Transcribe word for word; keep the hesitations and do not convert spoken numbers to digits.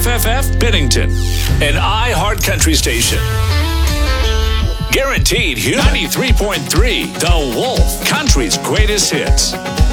F F Bennington, an iHeart Country station. Guaranteed ninety-three point three, The Wolf, country's greatest hits.